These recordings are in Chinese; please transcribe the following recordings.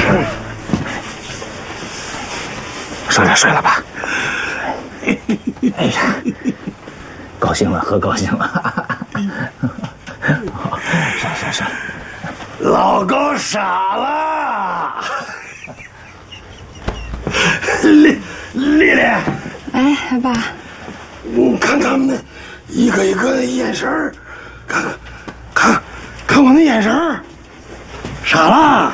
说点睡了吧。哎呀，高兴了，喝高兴了。上。 老高傻了。丽丽， 哎，爸， 你看他们那一个一个的眼神儿，看我那眼神儿，傻了。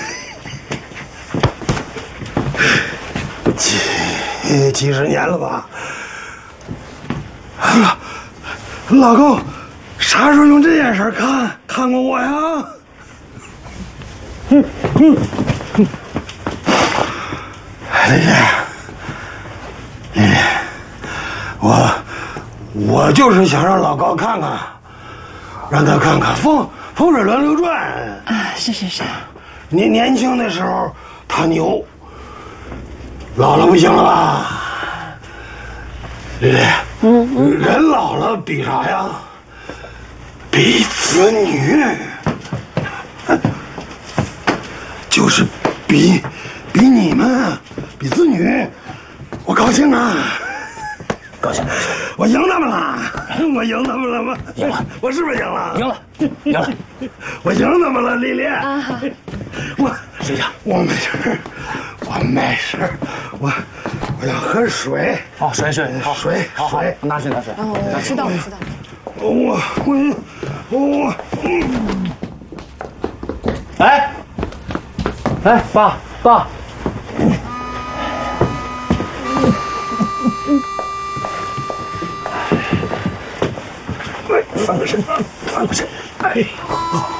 几十年了吧？啊，老高，啥时候用这眼神看过我呀？丽丽，我就是想让老高看看，让他看看风水轮流转啊！是。 年轻的时候他牛，老了不行了吧？丽丽，人老了比啥呀？比子女，就是比你们，比子女，我高兴啊！ 高兴！ 我赢他们了！我赢他们了吗？ 赢了！ 我是不是赢了？ 赢了！ 我赢他们了，丽丽。我睡觉。 我没事，我要喝水。 哦，水，好， 水， 好，拿水。 哦，我知道。 哎，爸。翻个身。哎，